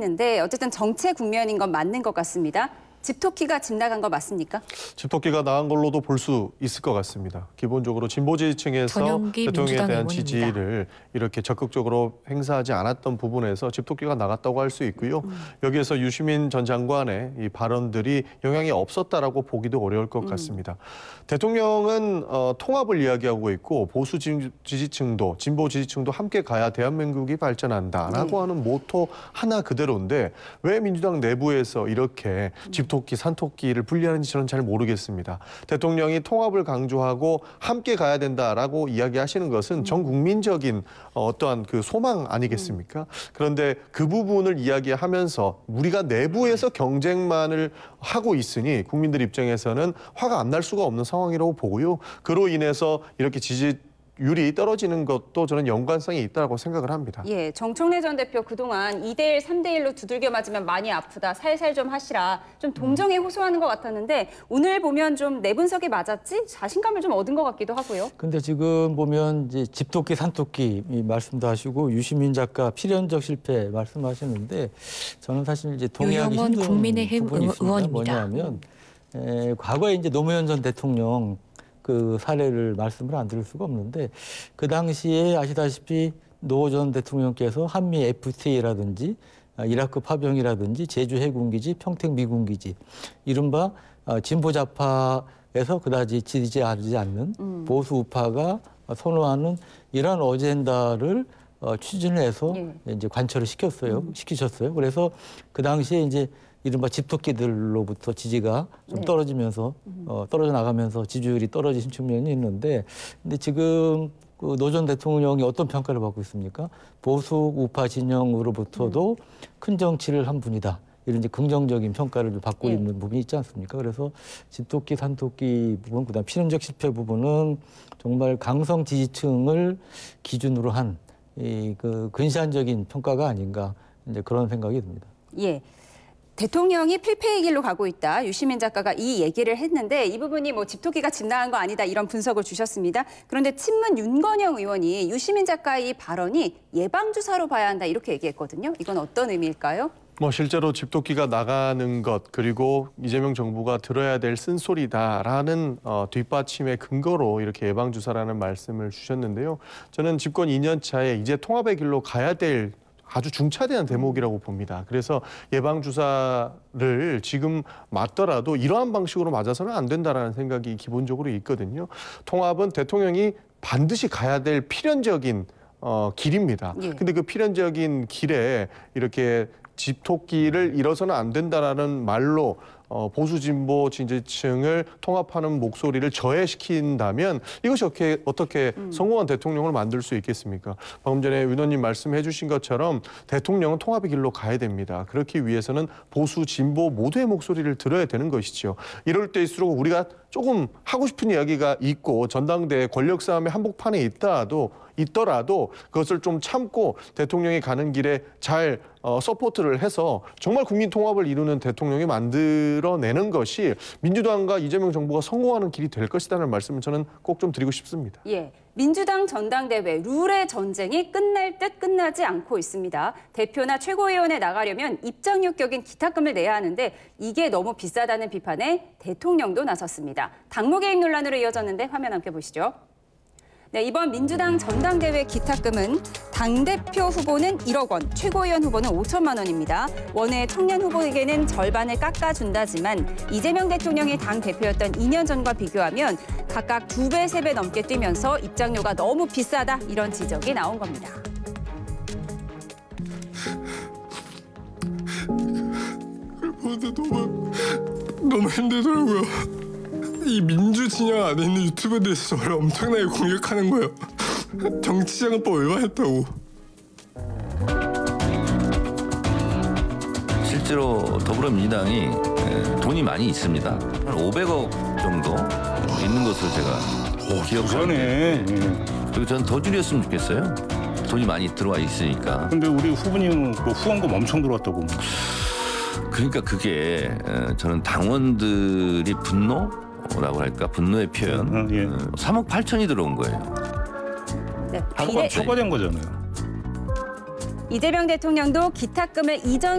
했는데 어쨌든 정체 국면인 건 맞는 것 같습니다. 집토끼가 집 나간 거 맞습니까? 집토끼가 나간 걸로도 볼 수 있을 것 같습니다. 기본적으로 진보 지지층에서 전용기 대통령에 민주당 대한 의원입니다. 지지를 이렇게 적극적으로 행사하지 않았던 부분에서 집토끼가 나갔다고 할 수 있고요. 여기에서 유시민 전 장관의 이 발언들이 영향이 없었다라고 보기도 어려울 것 같습니다. 대통령은 통합을 이야기하고 있고 보수 지지층도 진보 지지층도 함께 가야 대한민국이 발전한다라고 하는 모토 하나 그대로인데 왜 민주당 내부에서 이렇게 집토끼, 산토끼를 분리하는지 저는 잘 모르겠습니다. 대통령이 통합을 강조하고 함께 가야 된다라고 이야기하시는 것은 전 국민적인 어떠한 그 소망 아니겠습니까? 그런데 그 부분을 이야기하면서 우리가 내부에서 경쟁만을 하고 있으니 국민들 입장에서는 화가 안 날 수가 없는 상황이라고 보고요. 그로 인해서 이렇게 지지율이 떨어지는 것도 저는 연관성이 있다고 생각을 합니다. 예, 정청래 전 대표 그동안 2대1, 3대1로 두들겨 맞으면 많이 아프다, 살살 좀 하시라, 좀 동정에 호소하는 것 같았는데 오늘 보면 좀 내 분석이 맞았지? 자신감을 좀 얻은 것 같기도 하고요. 근데 지금 보면 이제 집토끼, 산토끼 이 말씀도 하시고 유시민 작가 필연적 실패 말씀하시는데 저는 사실 이제 동의하기 유영원 힘든 국민의힘 부분이 있습니다. 의원입니다. 뭐냐면 과거에 이제 노무현 전 대통령 그 사례를 말씀을 안 드릴 수가 없는데 그 당시에 아시다시피 노 전 대통령께서 한미 FTA라든지 이라크 파병이라든지 제주 해군기지, 평택 미군기지 이른바 진보 좌파에서 그다지 지지하지 않는 보수 우파가 선호하는 이러한 어젠다를 추진을 해서 이제 관철을 시키셨어요. 그래서 그 당시에 이제 이른바 집토끼들로부터 지지가 좀 떨어지면서 떨어져 나가면서 지지율이 떨어지신 측면이 있는데 근데 지금 그 노 전 대통령이 어떤 평가를 받고 있습니까? 보수 우파 진영으로부터도 큰 정치를 한 분이다. 이런 이제 긍정적인 평가를 받고 있는 부분이 있지 않습니까? 그래서 집토끼, 산토끼 부분, 그다음 필연적 실패 부분은 정말 강성 지지층을 기준으로 한 이 그 근시안적인 평가가 아닌가 이제 그런 생각이 듭니다. 예. 대통령이 필패의 길로 가고 있다. 유시민 작가가 이 얘기를 했는데 이 부분이 뭐 집토끼가 집 나간 거 아니다 이런 분석을 주셨습니다. 그런데 친문 윤건영 의원이 유시민 작가의 이 발언이 예방주사로 봐야 한다 이렇게 얘기했거든요. 이건 어떤 의미일까요? 실제로 집토끼가 나가는 것 그리고 이재명 정부가 들어야 될 쓴소리다라는 뒷받침의 근거로 이렇게 예방주사라는 말씀을 주셨는데요. 저는 집권 2년 차에 이제 통합의 길로 가야 될 아주 중차대한 대목이라고 봅니다. 그래서 예방주사를 지금 맞더라도 이러한 방식으로 맞아서는 안 된다라는 생각이 기본적으로 있거든요. 통합은 대통령이 반드시 가야 될 필연적인 길입니다. 근데 그 필연적인 길에 이렇게 집토끼를 잃어서는 안 된다라는 말로 보수 진보 지지층을 통합하는 목소리를 저해시킨다면 이것이 어떻게 성공한 대통령을 만들 수 있겠습니까? 방금 전에 위원님 말씀해 주신 것처럼 대통령은 통합의 길로 가야 됩니다. 그렇기 위해서는 보수 진보 모두의 목소리를 들어야 되는 것이죠. 이럴 때일수록 우리가 조금 하고 싶은 이야기가 있고 전당대회 권력 싸움의 한복판에 있더라도 그것을 좀 참고 대통령이 가는 길에 잘 서포트를 해서 정말 국민 통합을 이루는 대통령이 만들어내는 것이 민주당과 이재명 정부가 성공하는 길이 될 것이라는 말씀을 저는 꼭 좀 드리고 싶습니다. 예, 민주당 전당대회 룰의 전쟁이 끝날 듯 끝나지 않고 있습니다. 대표나 최고위원회 나가려면 입장료 격인 기탁금을 내야 하는데 이게 너무 비싸다는 비판에 대통령도 나섰습니다. 당무 개입 논란으로 이어졌는데 화면 함께 보시죠. 네, 이번 민주당 전당대회 기탁금은 당대표 후보는 1억 원, 최고위원 후보는 5천만 원입니다. 원외 청년 후보에게는 절반을 깎아준다지만 이재명 대통령이 당대표였던 2년 전과 비교하면 각각 2배, 3배 넘게 뛰면서 입장료가 너무 비싸다 이런 지적이 나온 겁니다. 근데 너무 힘들더라고요. 이 민주 진영 안에 있는 유튜버들이 저를 엄청나게 공격하는 거예요. 정치자금법 위반했다고. 실제로 더불어민주당이 돈이 많이 있습니다. 한 500억 정도 있는 것으로 제가 기억하는데 그리고 저는 더 줄였으면 좋겠어요. 돈이 많이 들어와 있으니까. 근데 우리 후보님은 뭐 후원금 엄청 들어왔다고. 그러니까 그게 저는 당원들이 분노라고 할까? 분노의 표현. 3억 8천이 들어온 거예요. 네, 초과된 거잖아요. 이재명 대통령도 기탁금을 이전